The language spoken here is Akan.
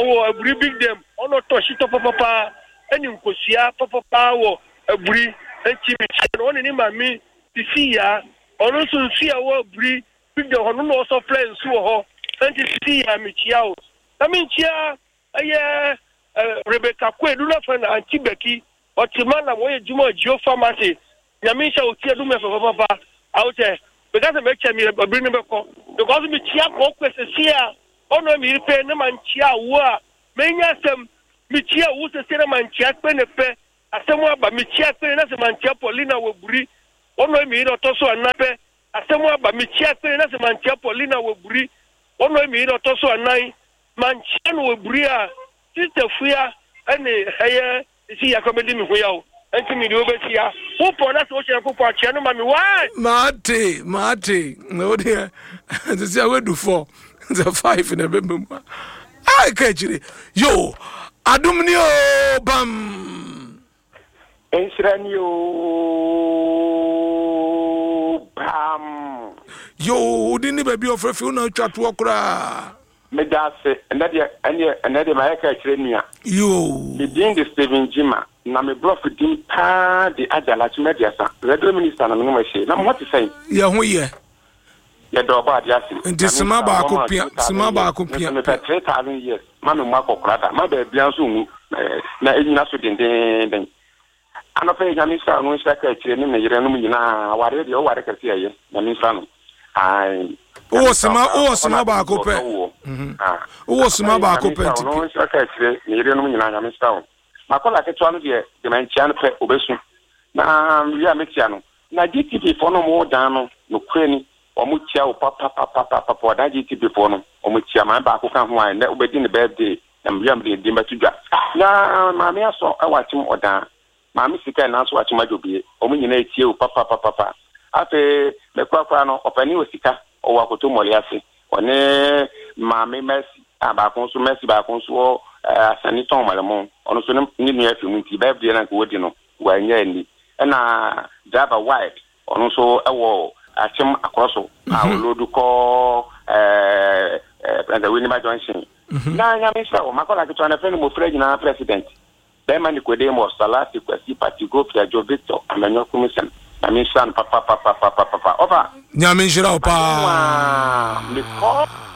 owo aburi big dem ono to shito papa eni nkosia papa wo aburi enchi michia no oni ni mami tisi ya ono so nsia wo aburi big dem ono no so friends wo enchi tisi ya michia o michia aye Rebecca Kwedu na fa na Antibeki otimana mo ejuma Geo Pharmacy nyamisha otie du me papa out because me che mi abiri ne beko because me chia ko kwesesia ono mi pe ne manchia wo a menya sem mi chia wo se se na manchia pe ne pe asemu aba mi chia pe na se manchia Paulina wo buri ono mi ro to so anape asemu aba mi chia pe na se manchia Paulina wo buri ono mi ro to so anan manchia no wo buri a sister fuya ene heye isi ya komedi mi hoya o enti mi do betia wo po na so che popo achia no ma mi why mate no dia this is we do 4 the 5 in a bembu ai kachiri yo adum ni o bam ensrani o bam yo dini baby ofrefi na twato okra medase enade ma yaka kirenia yo me din de Steven Jima na me bluff din pa de ajala chimediasa radio minister na me no mache na mo te say ye ho ye do ba dia si nti sima ba akopia me 3000 years ma me mo akokrada ma ba bia so mu na enyina so den ana fe ya minister no shaka kireni me yire no mu nyina ware de o ware kase ye na minister no ai sima ba akope sima ba akope nti no shaka kire me yire no mu nyina ya minister makola ke twanu de manchia no pe obesu na ya metia no na GTP for no mo dan no kwani omutia o papa da GTP for no omutia ma ba akoka ho an na obedi ne birthday na mbiam de dimba tudwa na ma me aso awachim odan ma me sika na aso wachim adobie omunyina etie o papa ape me kwakwa no opani osika o wakoto moliase one ma me merci abakon so merci bakon so asani ton malamo ono so ni nu afi munti birthday na ko wodi no wanya ni na driver wide ono so ewo achim akroso a olodu ko and the Winima Junction na nya me sa o makola ke to na fe no mo frɛ nyina president be man ko de mo salati kwasi party go pia jo Victor amenyo commission na me san papa over nya me njira opa me ko